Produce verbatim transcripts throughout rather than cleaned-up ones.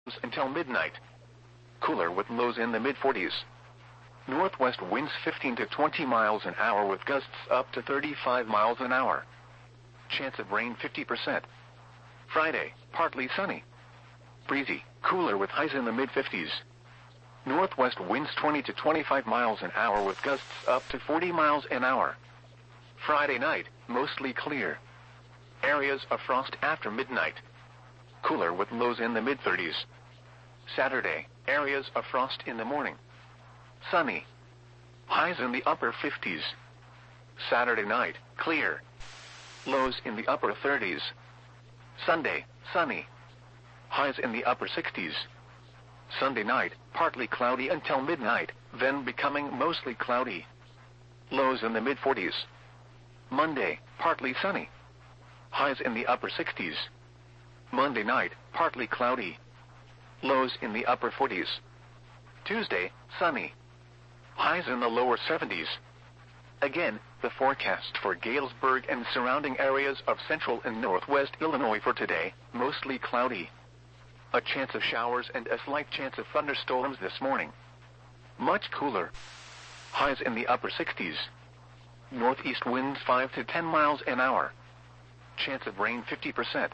until midnight. Cooler with lows in the mid forties. Northwest winds fifteen to twenty miles an hour with gusts up to thirty-five miles an hour. Chance of rain fifty percent. Friday, partly sunny. Breezy, cooler with highs in the mid fifties. Northwest winds twenty to twenty-five miles an hour with gusts up to forty miles an hour. Friday night, mostly clear. Areas of frost after midnight. Cooler with lows in the mid thirties. Saturday, areas of frost in the morning. Sunny. Highs in the upper fifties. Saturday night, clear. Lows in the upper thirties. Sunday, sunny. Highs in the upper sixties. Sunday night, partly cloudy until midnight, then becoming mostly cloudy. Lows in the mid forties. Monday, partly sunny. Highs in the upper sixties. Monday night, partly cloudy. Lows in the upper forties. Tuesday, sunny. Highs in the lower seventies. Again, the forecast for Galesburg and surrounding areas of central and northwest Illinois for today, mostly cloudy. A chance of showers and a slight chance of thunderstorms this morning. Much cooler. Highs in the upper sixties. Northeast winds five to ten miles an hour. Chance of rain fifty percent.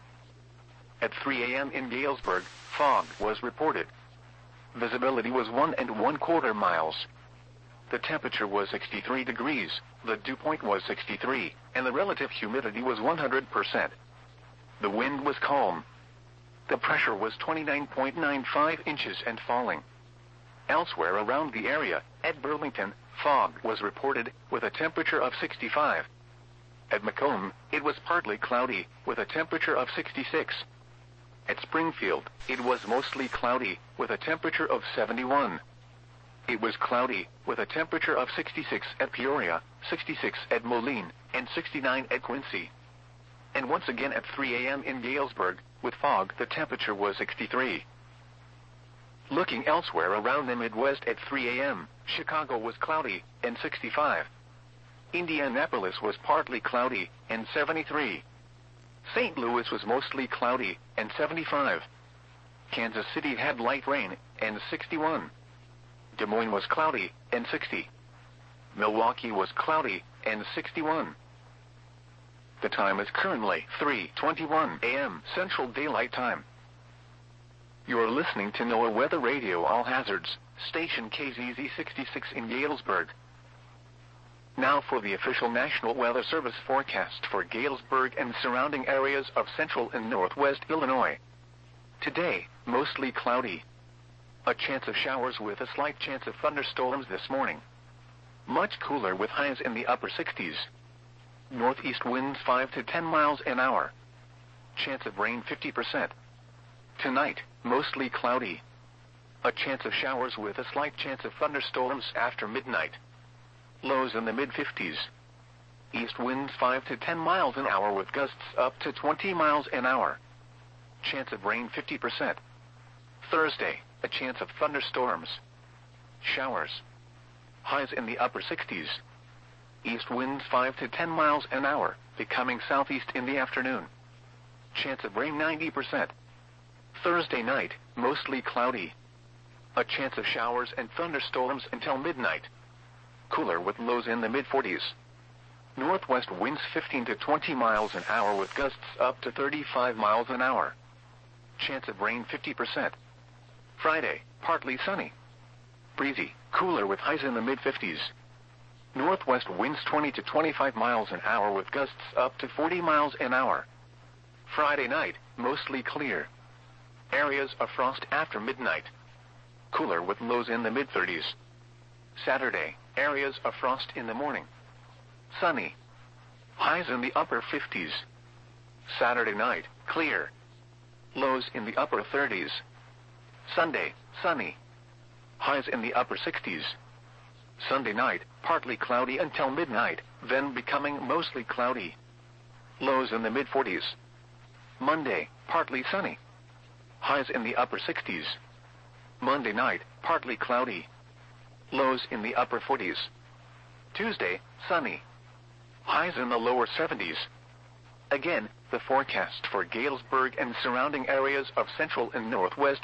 At three a m in Galesburg, fog was reported. Visibility was one and one quarter miles. The temperature was sixty-three degrees, the dew point was sixty-three, and the relative humidity was one hundred percent. The wind was calm. The pressure was twenty-nine point nine five inches and falling. Elsewhere around the area, at Burlington, fog was reported, with a temperature of sixty-five. At Macomb, it was partly cloudy, with a temperature of sixty-six. At Springfield, it was mostly cloudy, with a temperature of seventy-one. It was cloudy, with a temperature of sixty-six at Peoria, sixty-six at Moline, and sixty-nine at Quincy. And once again at three a m in Galesburg, with fog, the temperature was sixty-three. Looking elsewhere around the Midwest at three a m, Chicago was cloudy, and sixty-five. Indianapolis was partly cloudy, and seventy-three. Saint Louis was mostly cloudy, and seventy-five. Kansas City had light rain, and sixty-one. Des Moines was cloudy, and sixty. Milwaukee was cloudy, and sixty-one. The time is currently three twenty-one a m Central Daylight Time. You are listening to NOAA Weather Radio All Hazards, station K Z Z sixty-six in Galesburg. Now for the official National Weather Service forecast for Galesburg and surrounding areas of central and northwest Illinois. Today, mostly cloudy. A chance of showers with a slight chance of thunderstorms this morning. Much cooler with highs in the upper sixties. Northeast winds five to ten miles an hour. Chance of rain fifty percent. Tonight, mostly cloudy. A chance of showers with a slight chance of thunderstorms after midnight. Lows in the mid fifties. East winds five to ten miles an hour with gusts up to twenty miles an hour. Chance of rain fifty percent. Thursday, a chance of thunderstorms. Showers. Highs in the upper sixties. East winds five to ten miles an hour, becoming southeast in the afternoon. Chance of rain ninety percent. Thursday night, mostly cloudy. A chance of showers and thunderstorms until midnight. Cooler with lows in the mid forties. Northwest winds fifteen to twenty miles an hour with gusts up to thirty-five miles an hour. Chance of rain fifty percent. Friday, partly sunny. Breezy, cooler with highs in the mid fifties. Northwest winds twenty to twenty-five miles an hour with gusts up to forty miles an hour. Friday night, mostly clear. Areas of frost after midnight. Cooler with lows in the mid thirties. Saturday, areas of frost in the morning. Sunny. Highs in the upper fifties. Saturday night, clear. Lows in the upper thirties. Sunday, sunny. Highs in the upper sixties. Sunday night, partly cloudy until midnight, then becoming mostly cloudy. Lows in the mid forties. Monday, partly sunny. Highs in the upper sixties. Monday night, partly cloudy. Lows in the upper forties. Tuesday, sunny. Highs in the lower seventies. Again, the forecast for Galesburg and surrounding areas of central and northwest